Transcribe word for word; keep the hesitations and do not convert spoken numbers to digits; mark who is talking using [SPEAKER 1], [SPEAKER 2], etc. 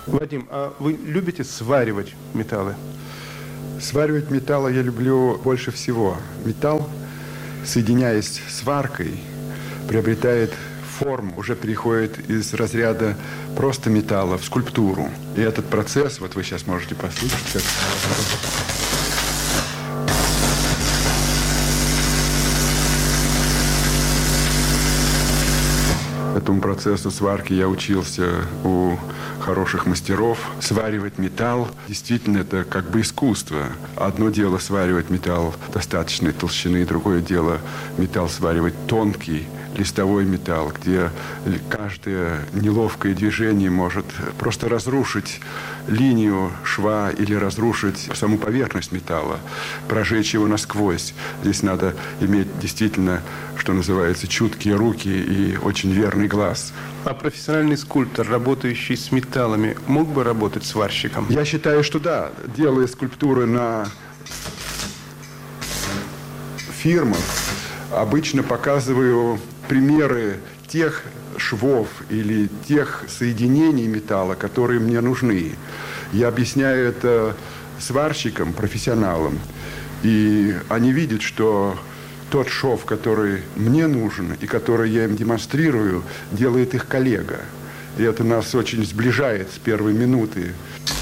[SPEAKER 1] Вадим, а вы любите сваривать металлы?
[SPEAKER 2] Сваривать металлы я люблю больше всего. Металл, соединяясь с сваркой, приобретает форму, уже переходит из разряда просто металла в скульптуру. И этот процесс, вот вы сейчас можете послушать, как... Этому процессу сварки я учился у хороших мастеров. Сваривать металл действительно это как бы искусство. Одно дело сваривать металл достаточной толщины, другое дело металл сваривать тонкий, листовой металл, где каждое неловкое движение может просто разрушить линию шва или разрушить саму поверхность металла, прожечь его насквозь. Здесь надо иметь действительно, что называется, чуткие руки и очень верный глаз.
[SPEAKER 1] А профессиональный скульптор, работающий с металлами, мог бы работать сварщиком?
[SPEAKER 2] Я считаю, что да. Делая скульптуры на фирмах, обычно показываю примеры тех швов или тех соединений металла, которые мне нужны. Я объясняю это сварщикам, профессионалам, и они видят, что тот шов, который мне нужен и который я им демонстрирую, делает их коллега. И это нас очень сближает с первой минуты.